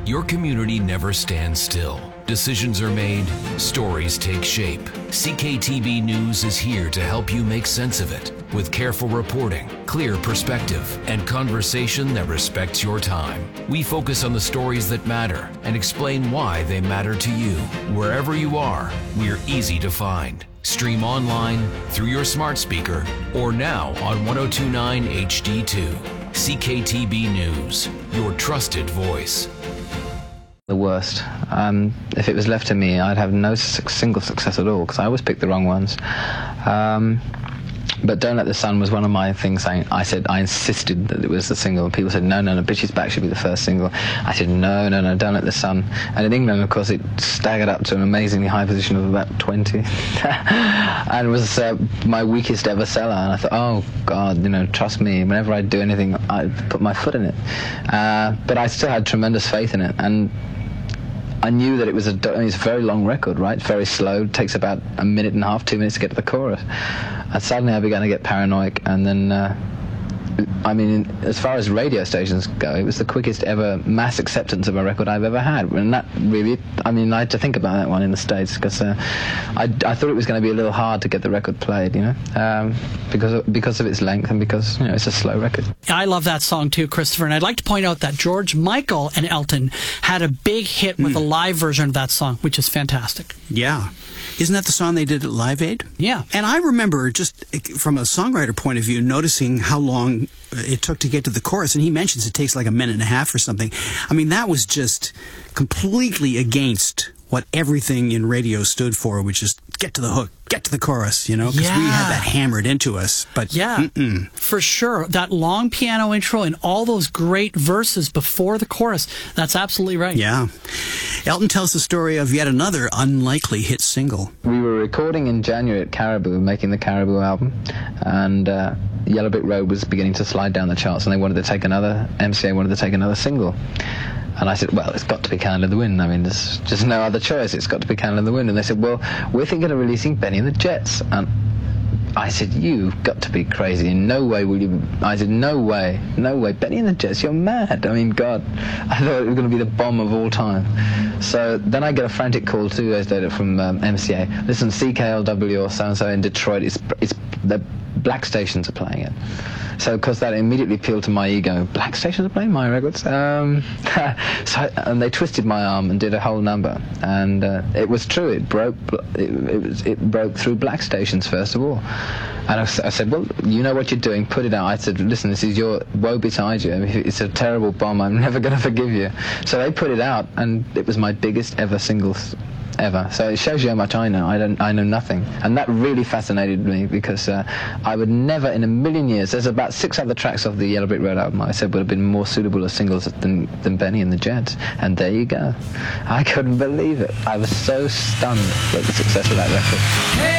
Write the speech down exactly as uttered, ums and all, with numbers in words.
Your community never stands still. Decisions are made, stories take shape. C K T B News is here to help you make sense of it with careful reporting, clear perspective, and conversation that respects your time. We focus on the stories that matter and explain why they matter to you. Wherever you are, we're easy to find. Stream online, through your smart speaker, or now on one oh two point nine H D two. C K T B News, your trusted voice. The worst. Um, if it was left to me, I'd have no su- single success at all, because I always pick the wrong ones. Um, but Don't Let the Sun was one of my things. I, I said, I insisted that it was the single. People said, no, no, no, Bitches Back should be the first single. I said, no, no, no, Don't Let the Sun. And in England, of course, it staggered up to an amazingly high position of about twenty. And was uh, my weakest ever seller. And I thought, oh, God, you know, trust me, whenever I do anything, I put my foot in it. Uh, but I still had tremendous faith in it. And I knew that it was a, I mean, it's a very long record, right? Very slow. It takes about a minute and a half, two minutes to get to the chorus. And suddenly I began to get paranoid, and then, uh, I mean, as far as radio stations go, it was the quickest ever mass acceptance of a record I've ever had. And that really, I mean, I had to think about that one in the States, because uh, I, I thought it was going to be a little hard to get the record played, you know, um, because of, because of its length and because, you know, it's a slow record. I love that song too, Christopher. And I'd like to point out that George Michael and Elton had a big hit with mm. a live version of that song, which is fantastic. Yeah. Isn't that the song they did at Live Aid? Yeah. And I remember, just from a songwriter point of view, noticing how long it took to get to the chorus. And he mentions it takes like a minute and a half or something. I mean, that was just completely against what everything in radio stood for, which is get to the hook, get to the chorus, you know, because yeah. we had that hammered into us. But yeah, mm-mm. for sure. That long piano intro and all those great verses before the chorus, that's absolutely right. Yeah. Elton tells the story of yet another unlikely hit single. We were recording in January at Caribou, making the Caribou album, and uh, Yellow Brick Road was beginning to slide down the charts, and they wanted to take another, M C A wanted to take another single. And I said, well, it's got to be Candle in the Wind. I mean, there's just no other choice. It's got to be Candle in the Wind. And they said, well, we're thinking of releasing Benny and the Jets. And I said, you've got to be crazy. In no way will you... I said, no way, no way. Benny and the Jets, you're mad. I mean, God, I thought it was going to be the bomb of all time. So then I get a frantic call two days later from um, M C A. Listen, C K L W or so-and-so in Detroit, it's, it's, the black stations are playing it. So, of course, that immediately appealed to my ego. Black stations are playing my records? Um, so, and they twisted my arm and did a whole number. And uh, it was true. It broke it, it, was, it broke through black stations, first of all. And I, I said, well, you know what you're doing. Put it out. I said, listen, this is your woe betide you. I mean, it's a terrible bomb. I'm never going to forgive you. So they put it out, and it was my biggest ever single ever. So it shows you how much I know. I don't. I know nothing, and that really fascinated me, because uh, I would never, in a million years. There's about six other tracks of the Yellow Brick Road album I said would have been more suitable as singles than than Benny and the Jets, and there you go. I couldn't believe it. I was so stunned at the success of that record.